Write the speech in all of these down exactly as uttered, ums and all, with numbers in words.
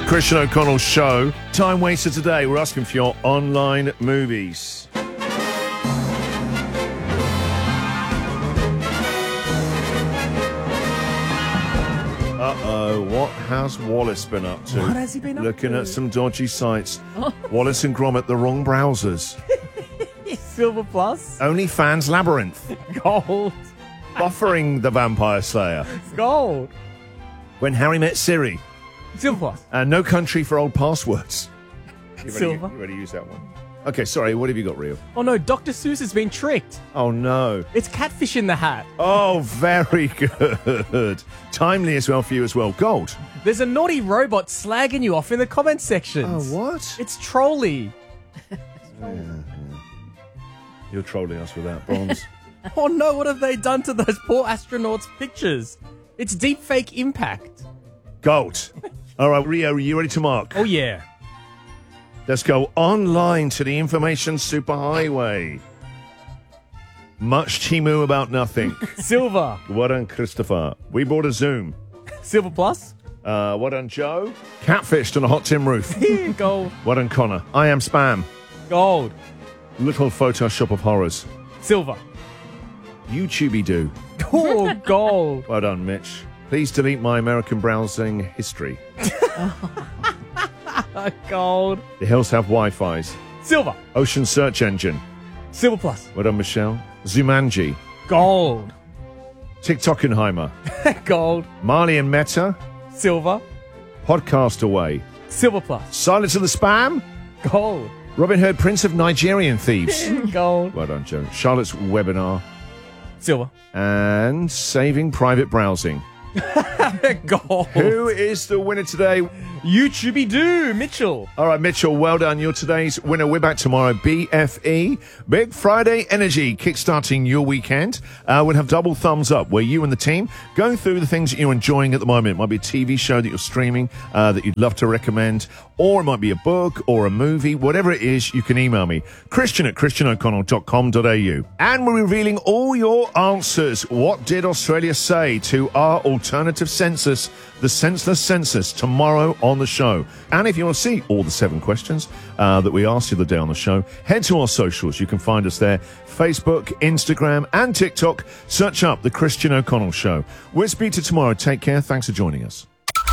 Christian O'Connell Show. Time waster today. We're asking for your online movies. Uh-oh, what has Wallace been up to? What has he been up Looking to? at some dodgy sites. Wallace and Gromit, the wrong browsers. Silver Plus. OnlyFans Labyrinth. Gold. Buffering the Vampire Slayer. Gold. When Harry Met Siri. Silver Plus. And No Country for Old Passwords. You ready, Silver. You ready to use that one? Okay, sorry, what have you got, Rio? Oh no, Doctor Seuss has been tricked. Oh, no. It's Catfish in the Hat. Oh, very good. Timely as well for you as well. Gold. There's a naughty robot slagging you off in the comment sections. Oh, what? It's Trolly. Yeah, yeah. You're trolling us with that, Bronze. Oh no, what have they done to those poor astronauts' pictures? It's deepfake impact. Gold. All right, Rio, are you ready to mark? Oh yeah. Let's go online to the information superhighway. Much Timu about nothing. Silver. Well done, Christopher. We bought a Zoom. Silver Plus. Uh, well done, Joe. Catfished on a hot tin roof. Gold. Well done, Connor. I am spam. Gold. Little Photoshop of horrors. Silver. YouTubey-doo. Oh, gold. Well done, Mitch. Please delete my American browsing history. Gold. The hills have Wi-Fi's. Silver. Ocean search engine. Silver Plus. Well done, Michelle. Zumanji. Gold. TikTokenheimer. Gold. Marley and Meta. Silver. Podcast Away. Silver Plus. Silence of the Spam. Gold. Robin Hood, Prince of Nigerian Thieves. Gold. Well done, Joe. Charlotte's webinar. Silver. And Saving Private Browsing. Gold. Who is the winner today? YouTubey-doo, Mitchell. All right, Mitchell, well done. You're today's winner. We're back tomorrow. B F E, Big Friday Energy, kickstarting your weekend. Uh, we'll have double thumbs up where you and the team going through the things that you're enjoying at the moment. It might be a T V show that you're streaming uh, that you'd love to recommend, or it might be a book or a movie. Whatever it is, you can email me, Christian at christian o'connell dot com dot a u. And we're revealing all your answers. What did Australia say to our alternative census, the senseless census, tomorrow on the show? And if you want to see all the seven questions uh, that we asked you the day on the show, head to our socials. You can find us there, Facebook, Instagram, and TikTok. Search up The Christian O'Connell Show. We'll speak to you tomorrow. Take care. Thanks for joining us.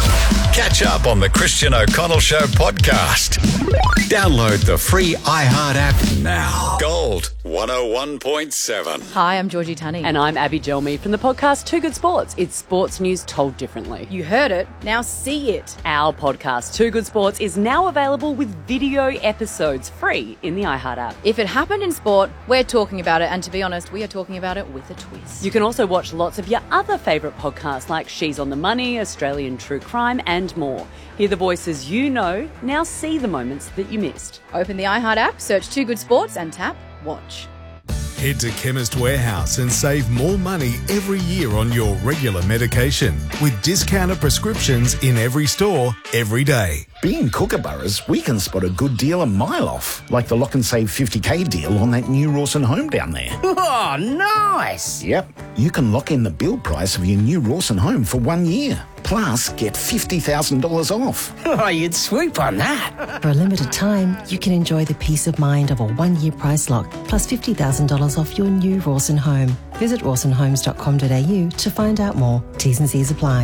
Catch up on the Christian O'Connell Show podcast. Download the free iHeart app now. Gold one oh one point seven. Hi, I'm Georgie Tunney. And I'm Abby Gelmy from the podcast Too Good Sports. It's sports news told differently. You heard it, now see it. Our podcast Too Good Sports is now available with video episodes free in the iHeart app. If it happened in sport, we're talking about it, and to be honest, we are talking about it with a twist. You can also watch lots of your other favourite podcasts like She's on the Money, Australian True Crime, and more. Hear the voices you know, now see the moments that you missed. Open the iHeart app, search Too Good Sports, and tap Watch. Head to Chemist Warehouse and save more money every year on your regular medication with discounted prescriptions in every store, every day. Being Kookaburras, we can spot a good deal a mile off, like the Lock and Save fifty K deal on that new Rawson home down there. Oh, nice! Yep, you can lock in the build price of your new Rawson home for one year. Plus, get fifty thousand dollars off. Oh, you'd swoop on that. For a limited time, you can enjoy the peace of mind of a one-year price lock, plus fifty thousand dollars off your new Rawson home. Visit rawson homes dot com dot a u to find out more. T's and C's apply.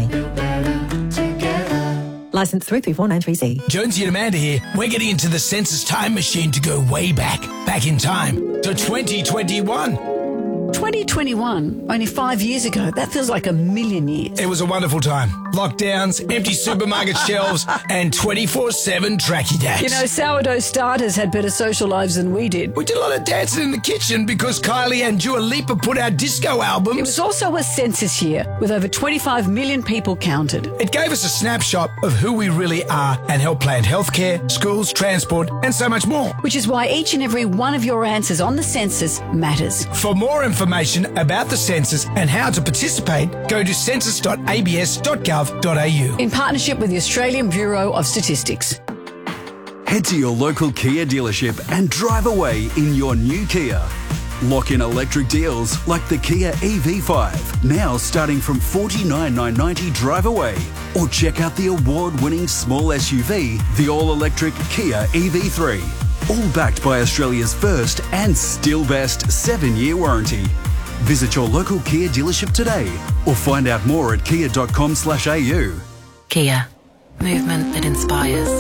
Licence three three four nine three C. Jonesy and Amanda here. We're getting into the census time machine to go way back, back in time, to twenty twenty-one. twenty twenty-one, only five years ago. That feels like a million years. It was a wonderful time. Lockdowns, empty supermarket shelves, and twenty-four seven tracky dacks. You know, sourdough starters had better social lives than we did. We did a lot of dancing in the kitchen because Kylie and Dua Lipa put out disco albums. It was also a census year with over twenty-five million people counted. It gave us a snapshot of who we really are and helped plan healthcare, schools, transport, and so much more. Which is why each and every one of your answers on the census matters. For more information about the census and how to participate, go to census dot a b s dot gov dot a u. In partnership with the Australian Bureau of Statistics. Head to your local Kia dealership and drive away in your new Kia. Lock in electric deals like the Kia E V five, now starting from forty-nine thousand nine hundred ninety drive away. Or check out the award-winning small S U V, the all-electric Kia E V three. All backed by Australia's first and still best seven-year warranty. Visit your local Kia dealership today or find out more at kia dot com slash a u. Kia. Movement that inspires.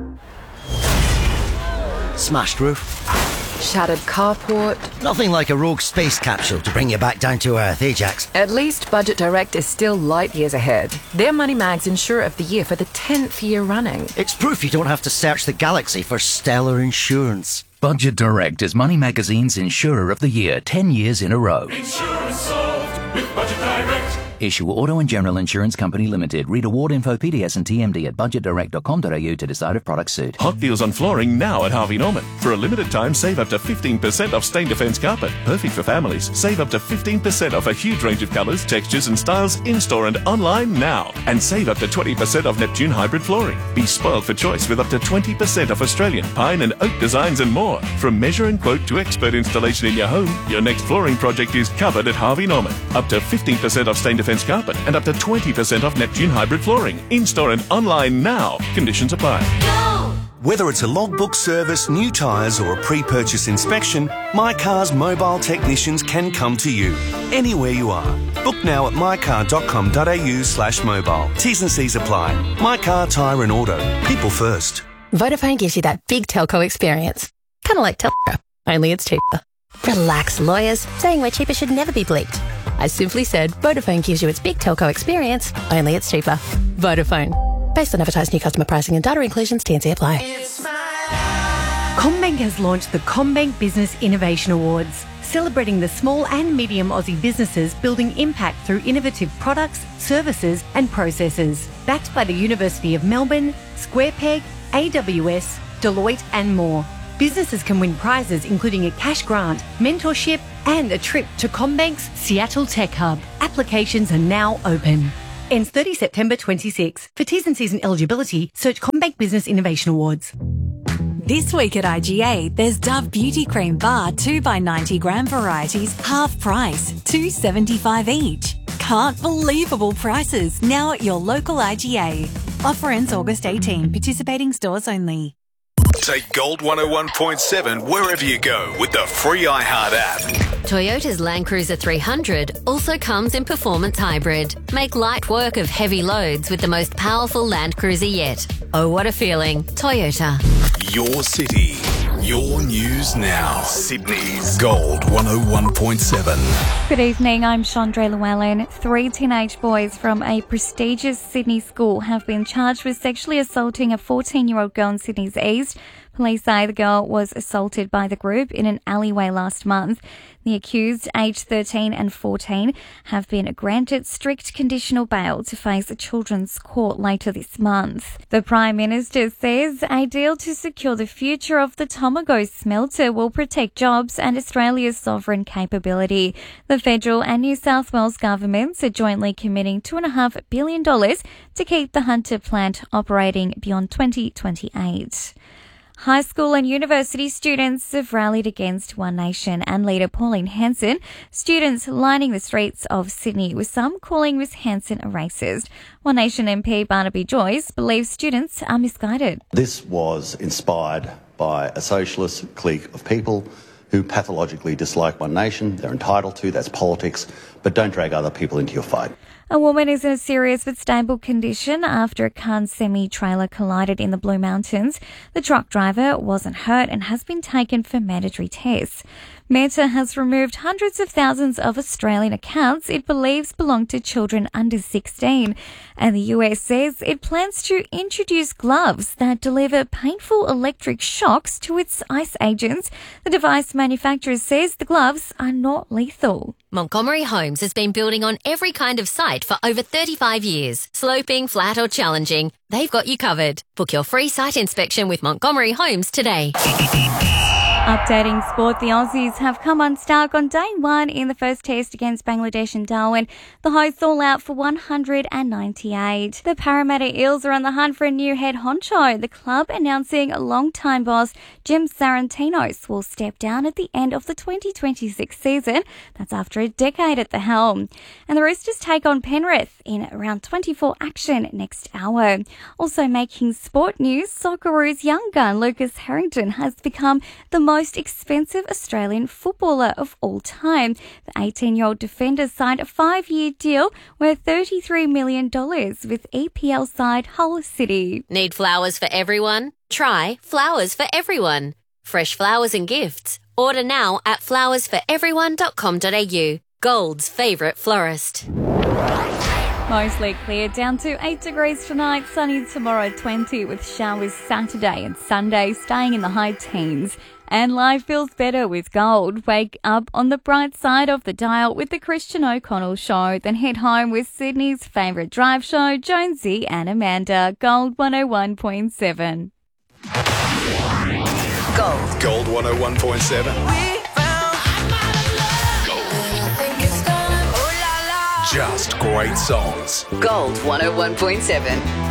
Smashed roof. Shattered carport. Nothing like a rogue space capsule to bring you back down to Earth, Ajax. At least Budget Direct is still light years ahead. They're Money Mag's Insurer of the Year for the tenth year running. It's proof you don't have to search the galaxy for stellar insurance. Budget Direct is Money Magazine's Insurer of the Year, ten years in a row. Insurance solved with Budget Direct. Issue Auto and General Insurance Company Limited. Read award info, P D S and T M D at budget direct dot com dot a u to decide if products suit. Hot deals on flooring now at Harvey Norman. For a limited time, save up to fifteen percent off Stain Defence carpet. Perfect for families. Save up to fifteen percent off a huge range of colours, textures and styles in-store and online now. And save up to twenty percent off Neptune hybrid flooring. Be spoiled for choice with up to twenty percent off Australian, pine and oak designs and more. From measure and quote to expert installation in your home, your next flooring project is covered at Harvey Norman. Up to fifteen percent off Stain Defence carpet and up to twenty percent off Neptune hybrid flooring. In-store and online now. Conditions apply. Whether it's a logbook service, new tyres or a pre-purchase inspection, My Car's mobile technicians can come to you, anywhere you are. Book now at my car dot com dot a u slash mobile. T's and C's apply. My Car, Tyre and Auto. People first. Vodafone gives you that big telco experience. Kind of like telco, only it's cheaper. Relax, lawyers. Saying we're cheaper should never be bleeped. I simply said Vodafone gives you its big telco experience, only it's cheaper. Vodafone. Based on advertised new customer pricing and data inclusions, T and C apply. CommBank has launched the CommBank Business Innovation Awards, celebrating the small and medium Aussie businesses building impact through innovative products, services and processes. Backed by the University of Melbourne, SquarePeg, A W S, Deloitte and more. Businesses can win prizes including a cash grant, mentorship and a trip to CommBank's Seattle Tech Hub. Applications are now open. Ends thirtieth September twenty-six. For T's and C's and eligibility, search CommBank Business Innovation Awards. This week at I G A, there's Dove Beauty Cream Bar two by ninety gram varieties, half price, two seventy-five each. Can't believable prices now at your local I G A. Offer ends August eighteenth. Participating stores only. Take Gold one oh one point seven wherever you go with the free iHeart app. Toyota's Land Cruiser three hundred also comes in Performance Hybrid. Make light work of heavy loads with the most powerful Land Cruiser yet. Oh, what a feeling. Toyota. Your city, your news now. Sydney's Gold one oh one point seven. Good evening, I'm Chandra Llewellyn. Three teenage boys from a prestigious Sydney school have been charged with sexually assaulting a fourteen-year-old girl in Sydney's East. Police say the girl was assaulted by the group in an alleyway last month. The accused, aged thirteen and fourteen, have been granted strict conditional bail to face a children's court later this month. The Prime Minister says a deal to secure the future of the Tomago smelter will protect jobs and Australia's sovereign capability. The federal and New South Wales governments are jointly committing two point five billion dollars to keep the Hunter plant operating beyond twenty twenty-eight. High school and university students have rallied against One Nation and leader Pauline Hanson. Students lining the streets of Sydney, with some calling Miss Hanson a racist. One Nation M P Barnaby Joyce believes students are misguided. This was inspired by a socialist clique of people who pathologically dislike One Nation. They're entitled to, that's politics, but don't drag other people into your fight. A woman is in a serious but stable condition after a Khan semi-trailer collided in the Blue Mountains. The truck driver wasn't hurt and has been taken for mandatory tests. Meta has removed hundreds of thousands of Australian accounts it believes belong to children under sixteen. And the U S says it plans to introduce gloves that deliver painful electric shocks to its ICE agents. The device manufacturer says the gloves are not lethal. Montgomery Homes has been building on every kind of site for over thirty-five years. Sloping, flat or challenging, they've got you covered. Book your free site inspection with Montgomery Homes today. Updating sport, the Aussies have come unstuck on day one in the first test against Bangladesh in Darwin. The hosts all out for one hundred ninety-eight. The Parramatta Eels are on the hunt for a new head honcho. The club announcing long-time boss Jim Sarantinos will step down at the end of the twenty twenty-six season. That's after a decade at the helm. And the Roosters take on Penrith in round twenty-four action next hour. Also making sport news, Socceroos young gun Lucas Harrington has become the most most expensive Australian footballer of all time. The eighteen-year-old defender signed a five-year deal worth thirty-three million dollars with E P L side Hull City. Need flowers for everyone? Try Flowers for Everyone. Fresh flowers and gifts. Order now at flowers for everyone dot com dot a u. Gold's favourite florist. Mostly clear, down to eight degrees tonight, sunny tomorrow twenty with showers Saturday and Sunday, staying in the high teens. And life feels better with Gold. Wake up on the bright side of the dial with the Christian O'Connell Show. Then head home with Sydney's favourite drive show, Jonesy and Amanda. Gold one oh one point seven. Gold. Gold one oh one point seven. Just great songs. Gold one oh one point seven.